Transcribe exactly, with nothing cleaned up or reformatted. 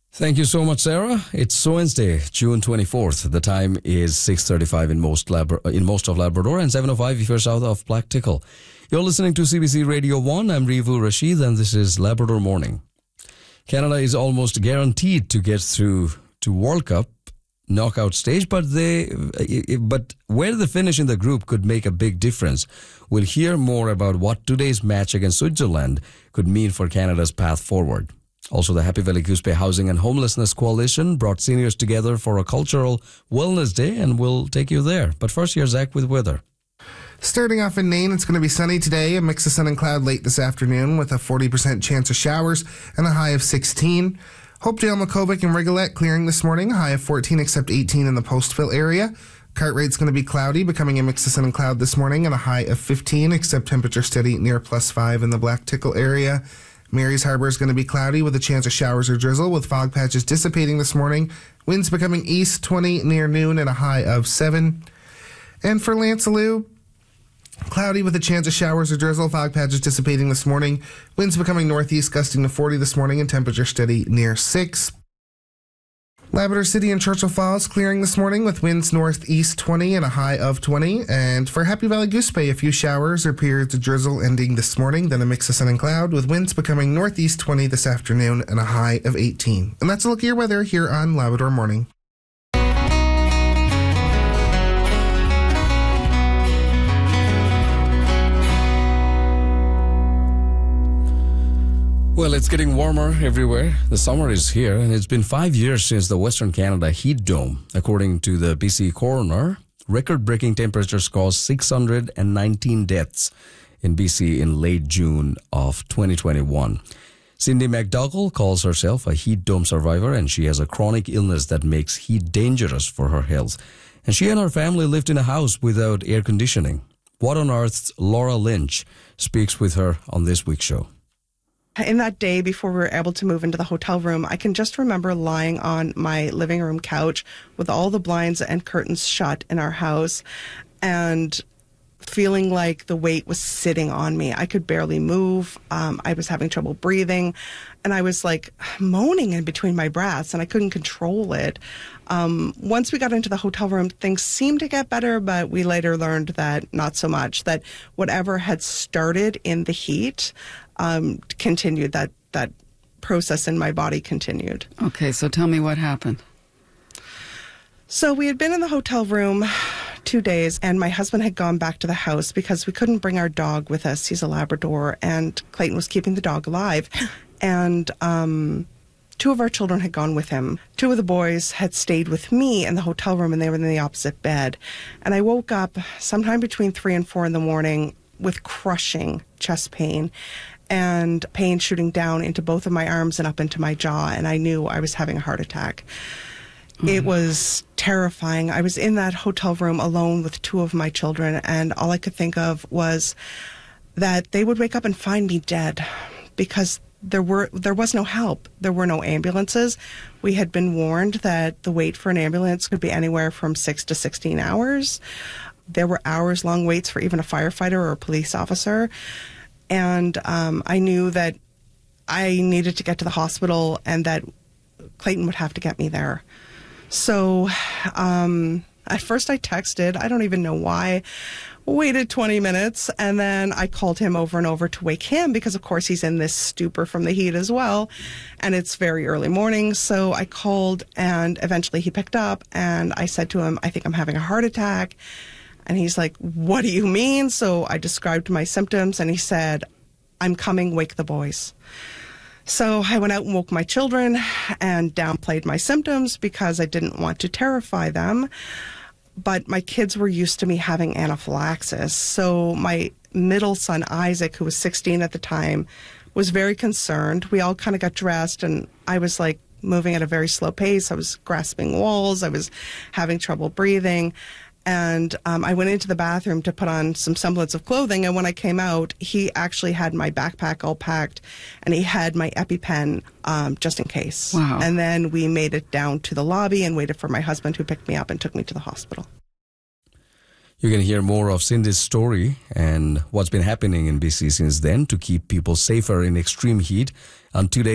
Thank you so much, Sarah. It's Wednesday, June twenty-fourth. The time is six thirty-five in most Labra- in most of Labrador and seven oh five if you're south of Practical. You're listening to C B C Radio one. I'm Rivu Rashid, and this is Labrador Morning. Canada is almost guaranteed to get through to World Cup knockout stage, but they but where they finish in the group could make a big difference. We'll hear more about what today's match against Switzerland could mean for Canada's path forward. Also, the Happy Valley Goose Bay Housing and Homelessness Coalition brought seniors together for a cultural wellness day, and we'll take you there. But first, here's Zach with weather. Starting off in Nain, it's going to be sunny today, a mix of sun and cloud late this afternoon with a forty percent chance of showers and a high of sixteen. Hopedale, Makovic, and Rigolette clearing this morning, a high of fourteen except eighteen in the Postville area. Cartwright's going to be cloudy, becoming a mix of sun and cloud this morning and a high of fifteen except temperature steady near plus five in the Black Tickle area. Mary's Harbour is going to be cloudy with a chance of showers or drizzle with fog patches dissipating this morning. Winds becoming east twenty near noon and a high of seven. And for Lancelot, cloudy with a chance of showers or drizzle, fog patches dissipating this morning. Winds becoming northeast gusting to forty this morning and temperature steady near six. Labrador City and Churchill Falls clearing this morning with winds northeast twenty and a high of twenty. And for Happy Valley Goose Bay, a few showers or periods of drizzle ending this morning, then a mix of sun and cloud with winds becoming northeast twenty this afternoon and a high of eighteen. And that's a look at your weather here on Labrador Morning. Well, it's getting warmer everywhere. The summer is here, and it's been five years since the Western Canada heat dome. According to the B C coroner, record-breaking temperatures caused six hundred nineteen deaths in B C in late June of twenty twenty-one. Cindy McDougall calls herself a heat dome survivor, and she has a chronic illness that makes heat dangerous for her health. And she and her family lived in a house without air conditioning. What on Earth's Laura Lynch speaks with her on this week's show. In that day before we were able to move into the hotel room, I can just remember lying on my living room couch with all the blinds and curtains shut in our house and feeling like the weight was sitting on me. I could barely move. Um, I was having trouble breathing, and I was like moaning in between my breaths, and I couldn't control it. Um, once we got into the hotel room, things seemed to get better, but we later learned that not so much, that whatever had started in the heat um, continued, that, that process in my body continued. Okay, so tell me what happened. So we had been in the hotel room two days, and my husband had gone back to the house because we couldn't bring our dog with us. He's a Labrador, and Clayton was keeping the dog alive. And um, two of our children had gone with him. Two of the boys had stayed with me in the hotel room, and they were in the opposite bed. And I woke up sometime between three and four in the morning with crushing chest pain and pain shooting down into both of my arms and up into my jaw, and I knew I was having a heart attack. Mm-hmm. It was terrifying. I was in that hotel room alone with two of my children, and all I could think of was that they would wake up and find me dead because there were there was no help. There were no ambulances. We had been warned that the wait for an ambulance could be anywhere from six to sixteen hours. There were hours-long waits for even a firefighter or a police officer. And um, I knew that I needed to get to the hospital and that Clayton would have to get me there. So um, at first I texted, I don't even know why, waited twenty minutes, and then I called him over and over to wake him because, of course, he's in this stupor from the heat as well, and it's very early morning. So I called, and eventually he picked up, and I said to him, I think I'm having a heart attack. And he's like, what do you mean? So I described my symptoms, and he said, I'm coming, wake the boys. So I went out and woke my children and downplayed my symptoms because I didn't want to terrify them. But my kids were used to me having anaphylaxis. So my middle son, Isaac, who was sixteen at the time, was very concerned. We all kind of got dressed, and I was like moving at a very slow pace. I was grasping walls. I was having trouble breathing. And um, I went into the bathroom to put on some semblance of clothing. And when I came out, he actually had my backpack all packed, and he had my EpiPen um, just in case. Wow. And then we made it down to the lobby and waited for my husband, who picked me up and took me to the hospital. You can hear more of Cindy's story and what's been happening in B C since then to keep people safer in extreme heat on today.